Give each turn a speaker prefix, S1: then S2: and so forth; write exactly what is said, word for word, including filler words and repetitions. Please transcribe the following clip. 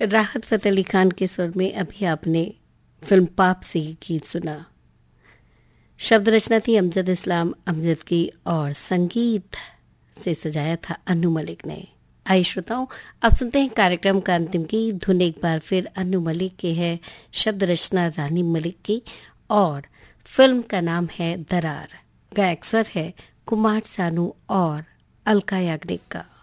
S1: राहत फ़तेह अली खान के सुर में अभी आपने फिल्म पाप से ही गीत सुना। शब्द रचना थी अमजद इस्लाम अमजद की और संगीत से सजाया था अनु मलिक ने। आइए श्रोताओं, अब सुनते हैं कार्यक्रम का अंतिम गीत। धुन एक बार फिर अनु मलिक के है, शब्द रचना रानी मलिक की और फिल्म का नाम है दरार। गायक स्वर है कुमार सानू और अलका याग्निक का।